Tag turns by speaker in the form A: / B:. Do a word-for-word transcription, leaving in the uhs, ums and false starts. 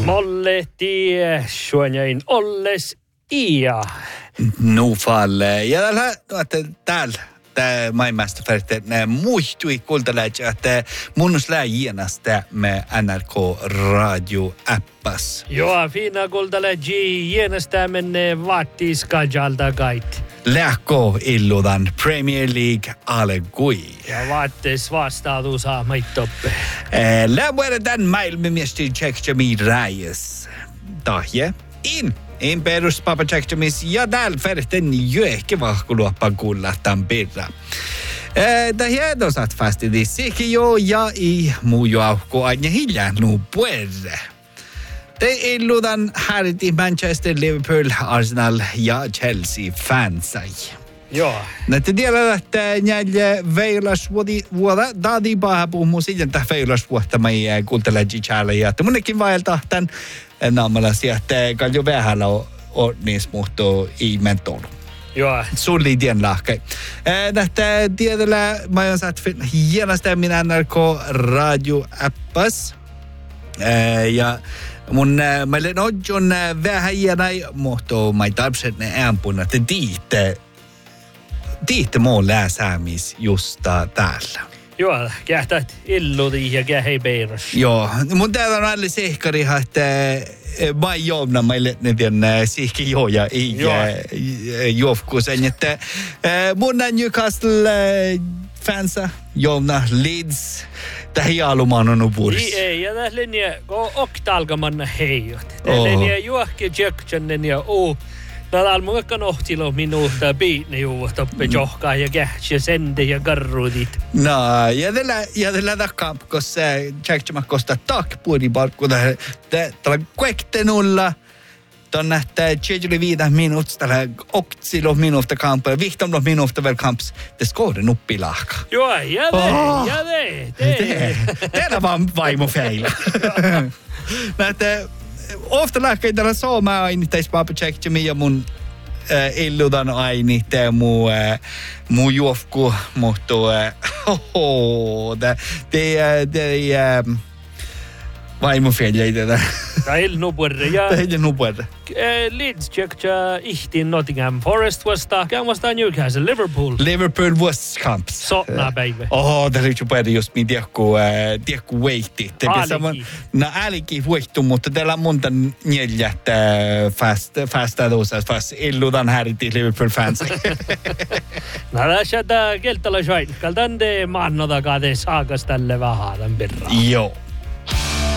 A: Molle tie suonjain olles ia.
B: Nu falle. Ja tällä, että täällä. Tämä maailmasta färte muistui kultaläitsä, että munnus läjienasta me N R K Radio appas.
A: Joo, fina kultaläitsä jienasta menne vaattis kajalta kait.
B: Lähko illudan Premier League alkui.
A: Ja vaattis vastaatu saa maittoppe.
B: Lämmuuden tämän maailmanmiesti Tseksjami Räjäs. Tahje in. En perus Papa Tseksjamis ja täällä färten jöhke vahkuluoppan kullatan pirra. Tämä hiedosat fastidi sikin jo ja i muu joukko aina hiljaa nu puerre. Te illudan härti Manchester, Liverpool, Arsenal ja Chelsea fansai.
A: Joo.
B: Näette tiedä, että näille veilasvuoda daadi paha puhumu sitten tähän veilasvuotta meidän kultaleji chäällä. Ja että munnekin vaelta tämän naamalla sieltä kaljo vähällä on niissä muhtuu i mentolu.
A: Joo.
B: Sulli tien lahkei. Näette tiedellä, mä oon saat hienosta minä N R K Radio appas. Ja mun meille on vähän hienai muhtuu mai tapset ne ämpuna, että tiitte Tiitte muu lääsäämis justa täällä.
A: Joo, kähtät illudi ja kähei peiros.
B: Joo, mun täällä on alle sehkari, että mä joomna meille ne tien sihki joja i juofkusen, että mun Newcastle fansa joomna Leeds tähi alumaan on upuris.
A: Ei, ja tässä linja, kun oktalkamanna heijot. Tässä linja juokki tjöksännen ja uu. Täällä on mukaan ohtilo minuuta piitne juuta johkaa ja kähtsä sende ja karruutit.
B: No, ja tällä ja tällä takkamp, koska tjektsä kosta tak puoli palkku tällä kuektenulla. Tuon nähtää tjejuli viida minuut tällä oktilo minuuta kampaa, vihtamlo minuuta väl kamps. Det skåde nuppi lahka.
A: Joo, ja det, ja det, det.
B: Teillä vaan vaimo feila. Nähtää ofta lähkei tällä soomaa aini täis Papa Tseksjami ja mun äh, illudan aini tää muu äh, muu juofku muhtu äh, hoho tää te te äh, vaimo feljei tätä.
A: Tää ilnu puerre ja
B: Tää ilnu puerre.
A: Leeds tjöktsä ihtiin Nottingham Forest vastaan, käyn vastaan Newcastle Liverpool.
B: Liverpool was camps.
A: Sotna päivä.
B: Oh, tämä riippuu puerre just mi tiekku tiekku weighti.
A: Äliki.
B: No äliki voittu, mutta täällä on monta neljät fast fast adosas fast illudan häriti Liverpool fans.
A: No tässä keltala schwein. Kaltande maannota kade saakas tälle vähän tämän perään.
B: Joo.